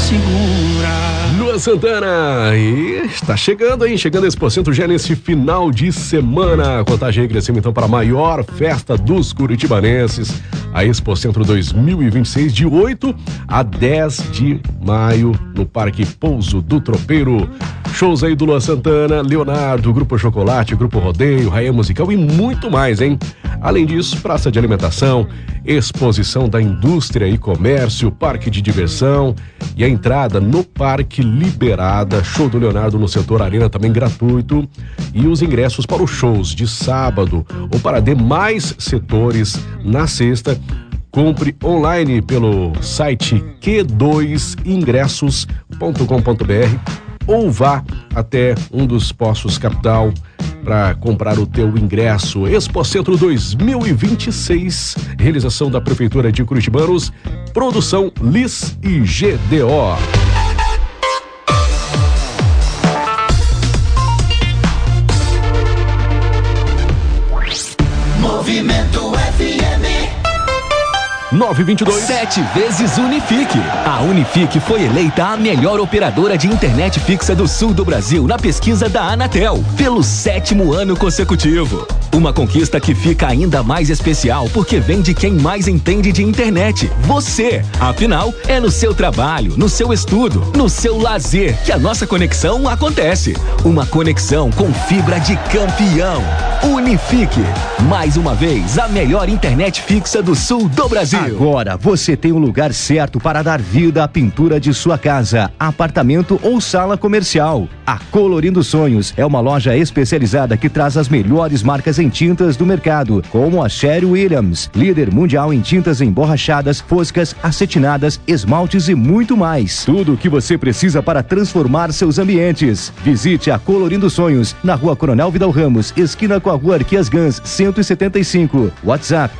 segura. Luan Santana, e está chegando, hein? Chegando a Expocentro já nesse final de semana. Contagem regressiva então para a maior festa dos curitibanenses, a Expocentro 2026, de 8 a 10 de maio, no Parque Pouso do Tropeiro. Shows aí do Luan Santana, Leonardo, Grupo Chocolate, Grupo Rodeio, Raia Musical e muito mais, hein? Além disso, praça de alimentação, exposição da indústria e comércio, parque de diversão e a entrada no parque liberada. Show do Leonardo no setor arena também gratuito, e os ingressos para os shows de sábado ou para demais setores na sexta. Compre online pelo site q2ingressos.com.br ou vá até um dos postos capital para comprar o teu ingresso. Expocentro 2026, realização da Prefeitura de Curitibanos, produção LIS e GDO. Movimento FM 922. 7 vezes Unifique. A Unifique foi eleita a melhor operadora de internet fixa do sul do Brasil na pesquisa da Anatel, pelo 7º ano consecutivo. Uma conquista que fica ainda mais especial porque vem de quem mais entende de internet, você. Afinal, é no seu trabalho, no seu estudo, no seu lazer que a nossa conexão acontece. Uma conexão com fibra de campeão. Unifique. Mais uma vez, a melhor internet fixa do sul do Brasil. Agora você tem o lugar certo para dar vida à pintura de sua casa, apartamento ou sala comercial. A Colorindo Sonhos é uma loja especializada que traz as melhores marcas em tintas do mercado, como a Sherwin-Williams, líder mundial em tintas emborrachadas, foscas, acetinadas, esmaltes e muito mais. Tudo o que você precisa para transformar seus ambientes. Visite a Colorindo Sonhos na Rua Coronel Vidal Ramos, esquina com a Rua Arquias Gans, 175. WhatsApp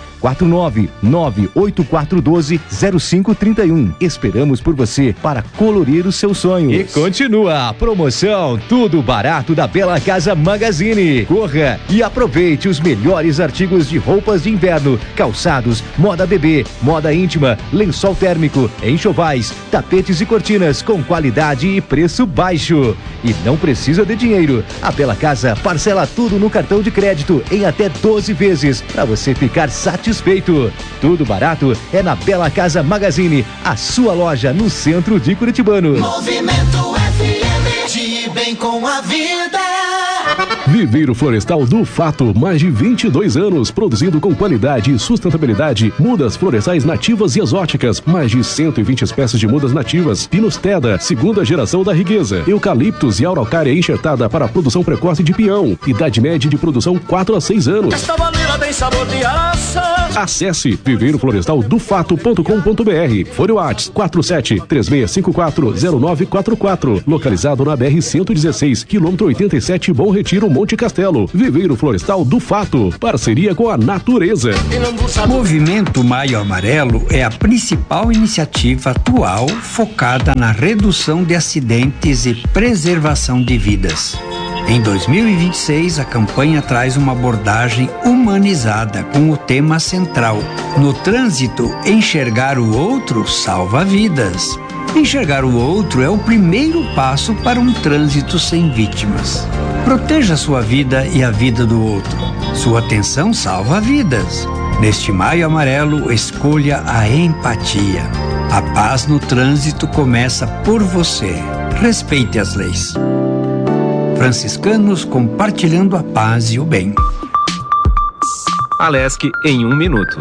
49984120531. Esperamos por você para colorir os seus sonhos. E continua a promoção Tudo Barato da Bela Casa Magazine. Corra e aproveite os melhores artigos de roupas de inverno, calçados, moda bebê, moda íntima, lençol térmico, enxovais, tapetes e cortinas com qualidade e preço baixo. E não precisa de dinheiro. A Bela Casa parcela tudo no cartão de crédito em até 12 vezes para você ficar satisfeito. Tudo Barato é na Bela Casa Magazine, a sua loja no centro de Curitibanos. Movimento FM, de bem com a vida. Viveiro Florestal do Fato, mais de 22 anos, produzindo com qualidade e sustentabilidade mudas florestais nativas e exóticas, mais de 120 espécies de mudas nativas, Pinus Teda, segunda geração da Riqueza, eucaliptos e araucária enxertada para a produção precoce de peão, idade média de produção 4 a 6 anos. Esta bandeira tem sabor de aça. Acesse viveiroflorestaldofato.com.br. Fone Whats 47-3654-0944. Localizado na BR-116, quilômetro 87, Bom Retiro, Monte Castelo. Viveiro Florestal do Fato. Parceria com a natureza. Movimento Maio Amarelo é a principal iniciativa atual focada na redução de acidentes e preservação de vidas. Em 2026, a campanha traz uma abordagem humanizada com o tema central: no trânsito, enxergar o outro salva vidas. Enxergar o outro é o primeiro passo para um trânsito sem vítimas. Proteja sua vida e a vida do outro. Sua atenção salva vidas. Neste Maio Amarelo, escolha a empatia. A paz no trânsito começa por você. Respeite as leis. Franciscanos compartilhando a paz e o bem. Alesc em 1 minuto.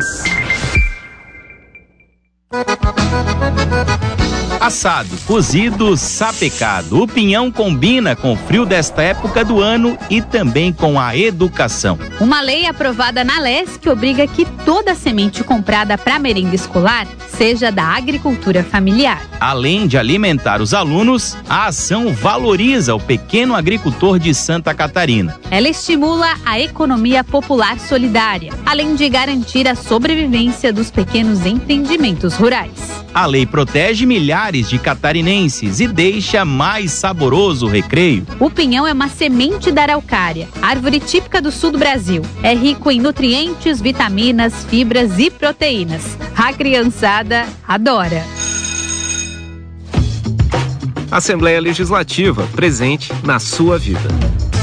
Assado, cozido, sapecado. O pinhão combina com o frio desta época do ano e também com a educação. Uma lei aprovada na Alesc obriga que toda semente comprada para merenda escolar seja da agricultura familiar. Além de alimentar os alunos, a ação valoriza o pequeno agricultor de Santa Catarina. Ela estimula a economia popular solidária, além de garantir a sobrevivência dos pequenos empreendimentos rurais. A lei protege milhares de catarinenses e deixa mais saboroso o recreio. O pinhão é uma semente da araucária, árvore típica do sul do Brasil. É rico em nutrientes, vitaminas, fibras e proteínas. A criançada adora. Assembleia Legislativa, presente na sua vida.